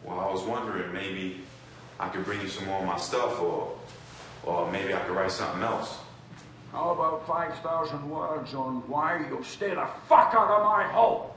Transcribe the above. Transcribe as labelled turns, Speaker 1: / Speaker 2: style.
Speaker 1: Well, I was wondering maybe I could bring you some more of my stuff, or maybe I could write something else.
Speaker 2: How about 5,000 words on why you stay the fuck out of my home?